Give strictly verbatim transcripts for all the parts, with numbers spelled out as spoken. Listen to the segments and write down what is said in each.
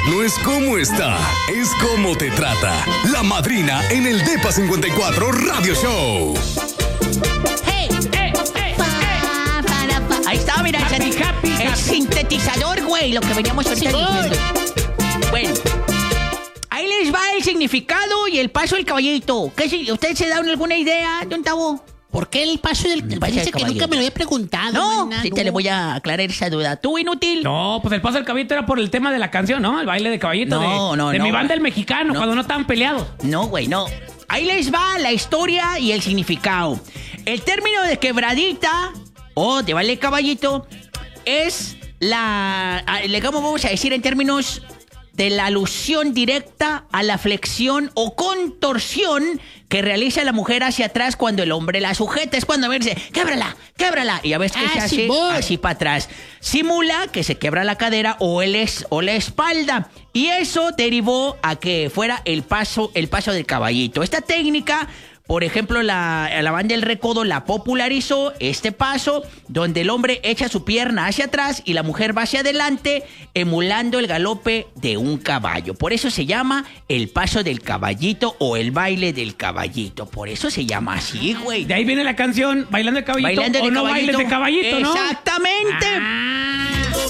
no es cómo está, es cómo te trata. La Madrina en el Depa cincuenta y cuatro Radio Show. ¡Hey! ¡Eh! ¡Eh! Pa, para, pa. Ahí está, mira, Happy, el, happy, el happy. sintetizador, güey, lo que veníamos ahorita Sí, diciendo. Bueno, ahí les va el significado y el paso del caballito. ¿Qué, si- ¿Ustedes se dan alguna idea, don Tavo? ¿Por qué el paso del... El paso Parece del que caballito. nunca me lo había preguntado. No, maná, si te no. le voy a aclarar esa duda. ¿Tú, inútil? No, pues el paso del caballito era por el tema de la canción, ¿no? El baile de caballito. No, de, no, de no. mi banda el mexicano, No. cuando no estaban peleados. No, güey, no. Ahí les va la historia y el significado. El término de quebradita o de baile de caballito es la... a- le vamos vamos a decir en términos de la alusión directa a la flexión o contorsión que realiza la mujer hacia atrás cuando el hombre la sujeta. Es cuando a ver dice, québrala, québrala. Y a veces que Ah, se hace Simón. así para atrás. Simula que se quebra la cadera o, el es, o la espalda. Y eso derivó a que fuera el paso, el paso del caballito. Esta técnica... Por ejemplo, la, la banda del Recodo la popularizó, este paso, donde el hombre echa su pierna hacia atrás y la mujer va hacia adelante, emulando el galope de un caballo. Por eso se llama el paso del caballito o el baile del caballito. Por eso se llama así, güey. De ahí viene la canción Bailando de caballito Bailando o de no caballito. bailes de caballito, ¿no? Exactamente. Ah.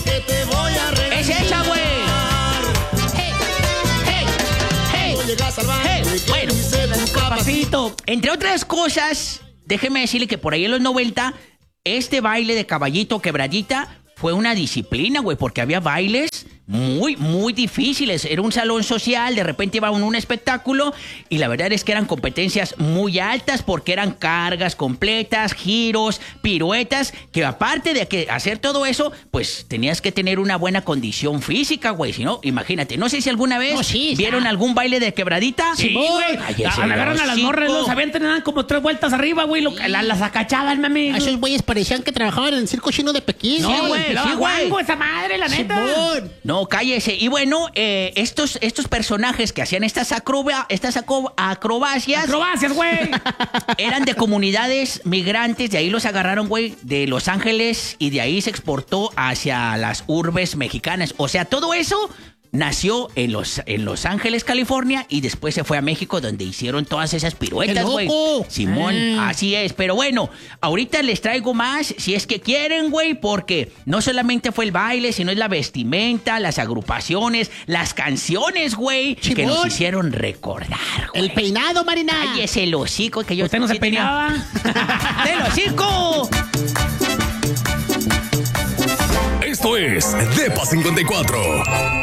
Es esa, güey. Hey, hey, hey, hey. Bueno, Papacito. entre otras cosas, déjeme decirle que por ahí en los noventa, este baile de caballito quebradita fue una disciplina, güey, porque había bailes muy, muy difíciles. Era un salón social, de repente iba a un, un espectáculo y la verdad es que eran competencias muy altas porque eran cargas completas, giros, piruetas, que aparte de que hacer todo eso, pues tenías que tener una buena condición física, güey. Si no, imagínate, no sé si alguna vez No, sí, vieron está. algún baile de quebradita. Sí, güey. Cállese, A- Agarran a las hocico. morras, los avientan y dan como tres vueltas arriba, güey. lo- la- Las acachaban, mami. A esos güeyes parecían que trabajaban en el circo chino de Pekín. No, Sí, güey. Pero sí, güey. guango esa madre, la neta. Simón. No, cállese. Y bueno, eh, estos, estos personajes que hacían estas, acroba- estas acro- acrobacias Acrobacias, güey. eran de comunidades migrantes. De ahí los agarraron, güey, de Los Ángeles y de ahí se exportó hacia las urbes mexicanas. O sea, todo eso nació en Los, en Los Ángeles, California, y después se fue a México, donde hicieron todas esas piruetas, ¡Qué güey. loco! Simón, Ah. así es. Pero bueno, ahorita les traigo más, si es que quieren, güey, porque no solamente fue el baile, sino es la vestimenta, las agrupaciones, las canciones, güey, que Simón. nos hicieron recordar, güey. El peinado, Marina. Cállese el hocico, que yo... ¿Usted no se sí tenía- peinaba? ¡Del hocico! Esto es Depa cincuenta y cuatro.